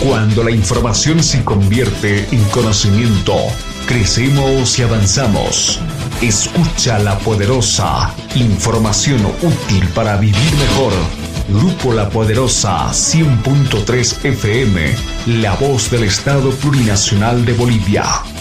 Cuando la información se convierte en conocimiento, crecemos y avanzamos. Escucha La Poderosa, información útil para vivir mejor. Grupo La Poderosa 100.3 FM, la voz del Estado Plurinacional de Bolivia.